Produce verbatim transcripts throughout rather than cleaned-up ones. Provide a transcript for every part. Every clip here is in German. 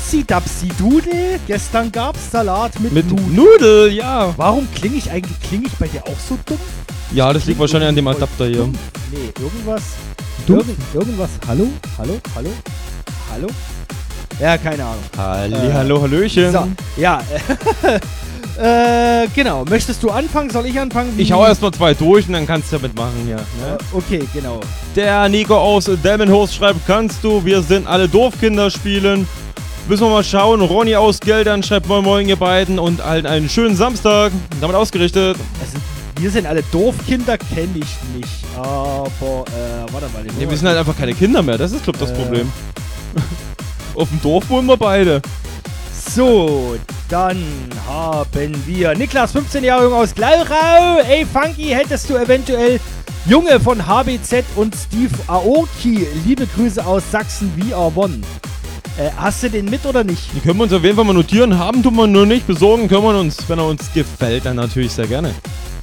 Upsi Dapsi Dudel. Gestern gab's Salat mit, Mit Nudeln. Nudel, ja. Warum klinge ich eigentlich, klinge ich bei dir auch so dumm? Ja, das liegt wahrscheinlich an dem Voll Adapter hier. dumm. Nee, irgendwas. Dumm? Irgend, irgendwas. Hallo? Hallo? Hallo? Hallo? Ja, keine Ahnung. Halli, Äh, hallo, hallöchen. So, ja. äh, genau. Möchtest du anfangen? Soll ich anfangen? Wie? Ich hau erst mal zwei durch und dann kannst du ja mitmachen hier. Ne? Äh, okay, genau. Der Nico aus Delmenhorst schreibt, kannst du, wir sind alle Doofkinder spielen. Müssen wir mal schauen. Ronny aus Geldern schreibt, moin moin ihr beiden und allen einen schönen Samstag. Damit ausgerichtet. Also, wir sind alle Doofkinder, kenne ich nicht. Aber, äh, warte mal. Nee, wir sind halt einfach keine Kinder mehr. Das ist, glaub ich, das Äh. Problem. Auf dem Dorf wohnen wir beide. So, dann haben wir Niklas, fünfzehn Jahre jung aus Glauchau. Ey, Funky, hättest du eventuell Junge von H B Z und Steve Aoki. Liebe Grüße aus Sachsen, V R One. Äh, hast du den mit oder nicht? Die können wir uns auf jeden Fall mal notieren. Haben tun wir nur nicht. Besorgen können wir uns, wenn er uns gefällt, dann natürlich sehr gerne.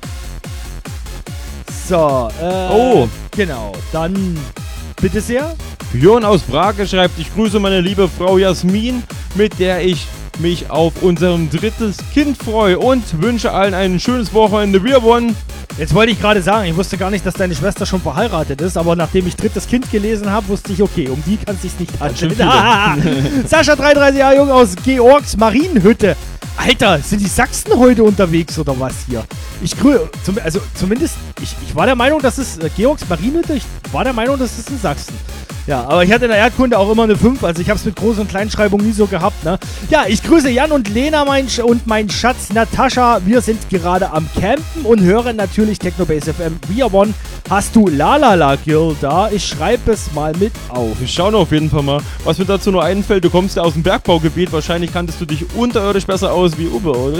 So, äh, Oh. genau. Dann bitte sehr. Björn aus Prag schreibt, ich grüße meine liebe Frau Jasmin, mit der ich mich auf unserem drittes Kind freue und wünsche allen ein schönes Wochenende. Wir wollen. Jetzt wollte ich gerade sagen, ich wusste gar nicht, dass deine Schwester schon verheiratet ist, aber nachdem ich drittes Kind gelesen habe, wusste ich, okay, um die kann es sich nicht handeln. Sascha, dreiunddreißig Jahre jung aus Georgs Marienhütte. Alter, sind die Sachsen heute unterwegs oder was hier? Ich grüße, zum, also zumindest, ich, ich war der Meinung, dass es äh, Georgs Marienhütte, ich war der Meinung, dass es in Sachsen. Ja, aber ich hatte in der Erdkunde auch immer eine fünf, also ich habe es mit Groß- und Kleinschreibung nie so gehabt, ne? Ja, ich grüße Jan und Lena mein Sch und mein Schatz Natascha. Wir sind gerade am Campen und hören natürlich Technobase F M. We are one. Hast du Lalala Girl da? Ich schreibe es mal mit auf. Wir schauen auf jeden Fall mal. Was mir dazu nur einfällt, du kommst ja aus dem Bergbaugebiet, wahrscheinlich kanntest du dich unterirdisch besser aus wie oberirdisch.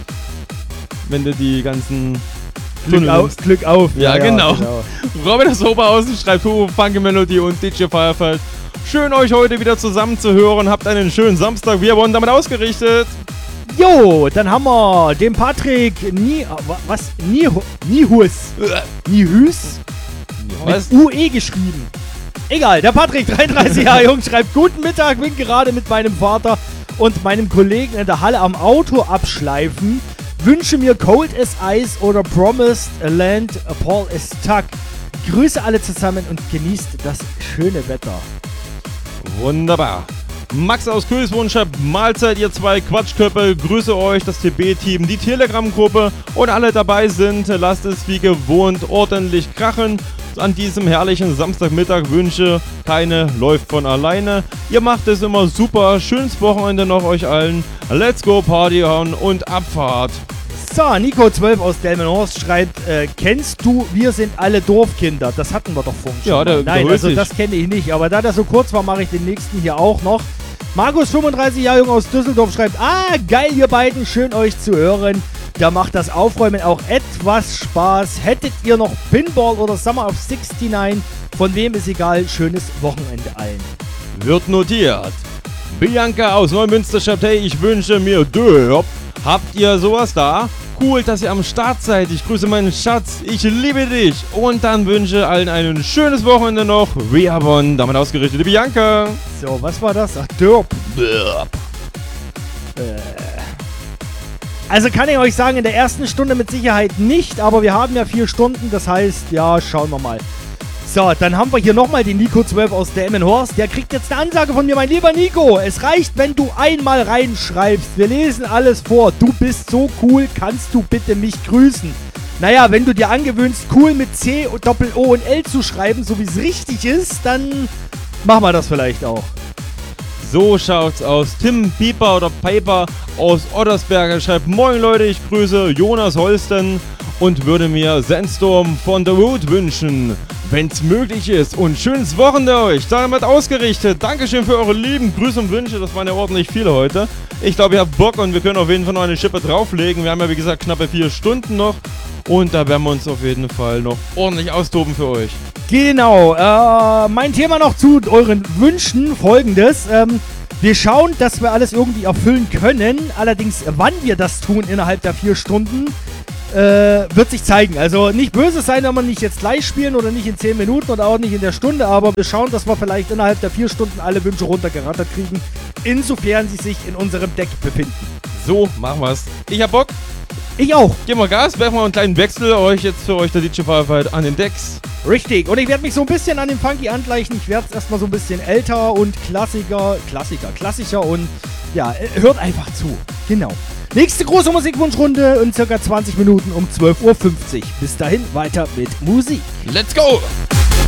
Wenn du die ganzen Glück Tunnel auf, nimmst. Glück auf. Ja, genau. Robin aus Oberhausen schreibt, Hugo, Funky Melody und D J Firefeld. Schön, euch heute wieder zusammen zu hören. Habt einen schönen Samstag. Wir wurden damit ausgerichtet. Jo, dann haben wir den Patrick Nie... Was? Nihu- Nihus. Nihus? Was? Mit U E geschrieben. Egal, der Patrick, dreiunddreißig Jahre jung, schreibt, guten Mittag, bin gerade mit meinem Vater und meinem Kollegen in der Halle am Auto abschleifen. Wünsche mir Cold as Ice oder Promised Land, Paul is Tuck. Grüße alle zusammen und genießt das schöne Wetter. Wunderbar. Max aus Köswohn schreibt, Mahlzeit ihr zwei Quatschköpfe, grüße euch, das T B-Team, die Telegram-Gruppe und alle dabei sind, lasst es wie gewohnt ordentlich krachen. An diesem herrlichen Samstagmittag wünsche keine läuft von alleine. Ihr macht es immer super, schönes Wochenende noch euch allen. Let's go Party on und Abfahrt. So, Nico zwölf aus Delmenhorst schreibt, äh, kennst du, wir sind alle Dorfkinder. Das hatten wir doch vorhin schon. Ja, der, mal. Nein, der also sich. das kenne ich nicht. Aber da das so kurz war, mache ich den nächsten hier auch noch. Markus, fünfunddreißig Jahre jung aus Düsseldorf, schreibt, ah, geil, ihr beiden, schön euch zu hören. Da macht das Aufräumen auch etwas Spaß. Hättet ihr noch Pinball oder Summer of sixty-nine? Von wem ist egal, schönes Wochenende allen. Wird notiert. Bianca aus Neumünster schreibt, hey, ich wünsche mir Döp. Habt ihr sowas da? Cool, dass ihr am Start seid. Ich grüße meinen Schatz. Ich liebe dich. Und dann wünsche allen ein schönes Wochenende noch. We are one. Damit ausgerichtete Bianca. So, was war das? Ach, Dörp. Döp. Äh. Also kann ich euch sagen, in der ersten Stunde mit Sicherheit nicht, aber wir haben ja vier Stunden, das heißt, ja, schauen wir mal. So, dann haben wir hier nochmal den Nico zwölf aus Delmenhorst. Der kriegt jetzt eine Ansage von mir, mein lieber Nico. Es reicht, wenn du einmal reinschreibst. Wir lesen alles vor. Du bist so cool, kannst du bitte mich grüßen? Naja, wenn du dir angewöhnst, cool mit C, Doppel-O und L zu schreiben, so wie es richtig ist, dann machen wir das vielleicht auch. So schaut's aus. Tim Pieper oder Piper aus Ottersberger schreibt, moin Leute, ich grüße Jonas Holsten und würde mir Sandstorm von The Root wünschen, wenn's möglich ist. Und schönes Wochenende euch. Damit ausgerichtet. Dankeschön für eure lieben Grüße und Wünsche. Das waren ja ordentlich viele heute. Ich glaube, ihr habt Bock und wir können auf jeden Fall noch eine Schippe drauflegen. Wir haben ja, wie gesagt, knappe vier Stunden noch. Und da werden wir uns auf jeden Fall noch ordentlich austoben für euch. Genau, äh, mein Thema noch zu euren Wünschen, folgendes. Ähm, wir schauen, dass wir alles irgendwie erfüllen können. Allerdings, wann wir das tun innerhalb der vier Stunden, äh, wird sich zeigen. Also nicht böse sein, wenn wir nicht jetzt gleich spielen oder nicht in zehn Minuten oder auch nicht in der Stunde, aber wir schauen, dass wir vielleicht innerhalb der vier Stunden alle Wünsche runtergerattert kriegen. insofern sie sich in unserem Deck befinden. So, machen wir's. Ich hab Bock. Ich auch. Geben wir Gas, werfen wir einen kleinen Wechsel. Euch jetzt für euch der D J Firefight an den Decks. Richtig. Und ich werde mich so ein bisschen an den Funky angleichen. Ich werde es erstmal so ein bisschen älter und Klassiker, Klassiker, klassischer und ja, hört einfach zu. Genau. Nächste große Musikwunschrunde in circa zwanzig Minuten um zwölf Uhr fünfzig. Bis dahin weiter mit Musik. Let's go!